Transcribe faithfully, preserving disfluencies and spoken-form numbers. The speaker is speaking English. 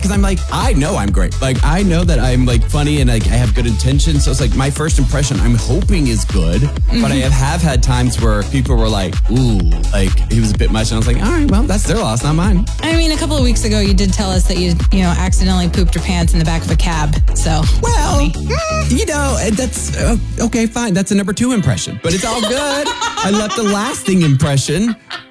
because I'm like, I know I'm great. Like, I know that I'm like funny and like I have good intentions. So it's like my first impression, I'm hoping is good. Mm-hmm. But I have, have had times where people were like, ooh, like he was a bit much. And I was like, all right, well, that's their loss, not mine. I mean, a couple of weeks ago, you did tell us that you, you know, accidentally pooped your pants in the back of a cab. So, well, mm, you know, that's uh, okay, fine. That's a number two impression, but it's all good. I left a lasting impression.